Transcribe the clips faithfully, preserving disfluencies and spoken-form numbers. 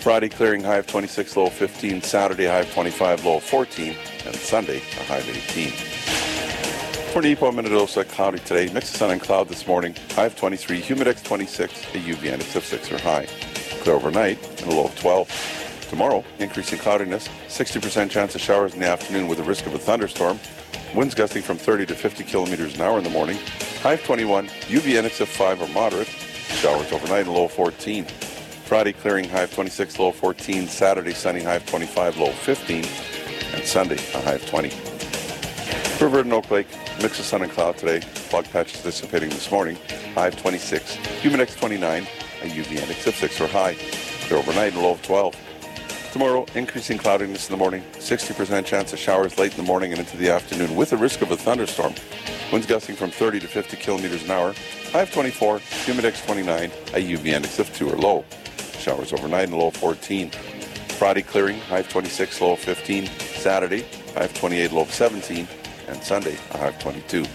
Friday, clearing, high of twenty-six, low of fifteen. Saturday, high of twenty-five, low of fourteen. And Sunday, a high of eighteen. For Nipo, Minnedosa, cloudy today. Mix of sun and cloud this morning. High of twenty-three, humidex twenty-six, a U V index of six or high. Clear overnight and a low of twelve. Tomorrow, increasing cloudiness, sixty percent chance of showers in the afternoon with a risk of a thunderstorm. Winds gusting from thirty to fifty kilometers an hour in the morning. High of twenty-one, U V index of five or moderate. Showers overnight and a low of fourteen. Friday, clearing, high of twenty-six, low of fourteen. Saturday, sunny, high of twenty-five, low of fifteen. And Sunday, a high of twenty. For Verdun Oak Lake, mix of sun and cloud today. Fog patches dissipating this morning. High of twenty-six, humidex twenty-nine, a U V index of six or high. Clear overnight and a low of twelve. Tomorrow, increasing cloudiness in the morning, sixty percent chance of showers late in the morning and into the afternoon with a risk of a thunderstorm. Winds gusting from thirty to fifty kilometers an hour. High of twenty-four, humidex twenty-nine, a U V index of two or low. Showers overnight and low of fourteen. Friday, clearing, high of twenty-six, low of fifteen. Saturday, high of twenty-eight, low of seventeen. And Sunday, a high of twenty-two.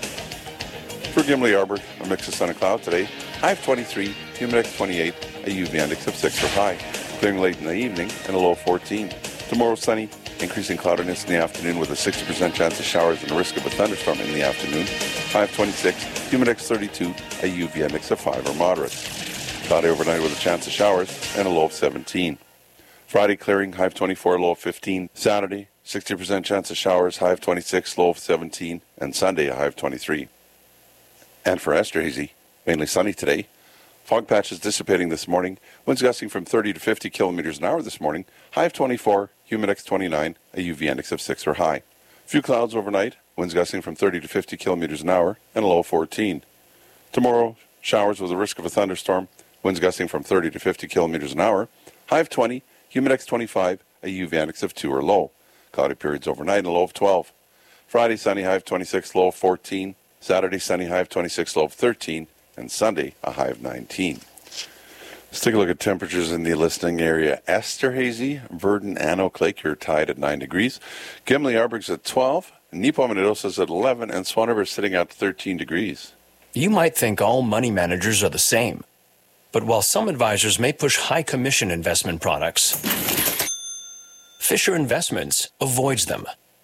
For Gimli Arbor, a mix of sun and cloud today. High of twenty-three, humidex twenty-eight, a U V index of six or high. Clearing late in the evening and a low of fourteen. Tomorrow, sunny, increasing cloudiness in the afternoon with a sixty percent chance of showers and a risk of a thunderstorm in the afternoon. High of twenty-six, humidex thirty-two, a U V index of five or moderate. Cloudy overnight with a chance of showers and a low of seventeen. Friday, clearing, high of twenty-four, low of fifteen. Saturday, sixty percent chance of showers, high of twenty-six, low of seventeen. And Sunday, a high of twenty-three. And for Esterhazy, mainly sunny today. Fog patches dissipating this morning. Winds gusting from thirty to fifty kilometers an hour this morning. High of twenty-four, humidex twenty-nine, a U V index of six or high. Few clouds overnight. Winds gusting from thirty to fifty kilometers an hour and a low of fourteen. Tomorrow, showers with a risk of a thunderstorm. Winds gusting from thirty to fifty kilometers an hour. High of twenty, humidex twenty-five, a U V index of two or low. Cloudy periods overnight and a low of twelve. Friday, sunny, high of twenty-six, low of fourteen. Saturday, sunny, high of twenty-six, low of thirteen. And Sunday, a high of nineteen. Let's take a look at temperatures in the listening area. Esterhazy, Verdun, and Oak Lake, you're tied at nine degrees. Gimli Arborg's at twelve. Nipo Minnedosa's at eleven. And Swan River's sitting at thirteen degrees. You might think all money managers are the same. But while some advisors may push high commission investment products, Fisher Investments avoids them.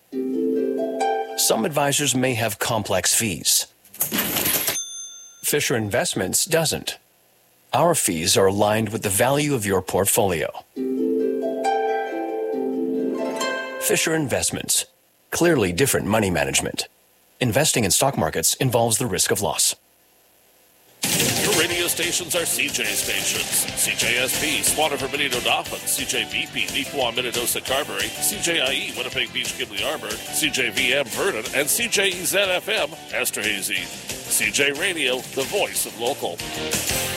Some advisors may have complex fees. Fisher Investments doesn't. Our fees are aligned with the value of your portfolio. Fisher Investments. Clearly different money management. Investing in stock markets involves the risk of loss. Your radio stations are C J stations. C J S P, Swan River, Benito, Dauphin. C J V P, Nipoa, Minnedosa, Carberry. C J I E, Winnipeg Beach, Gimli Arbor. C J V M, Verdun. And C J E Z F M, Esterhazy. C J Radio, the voice of local.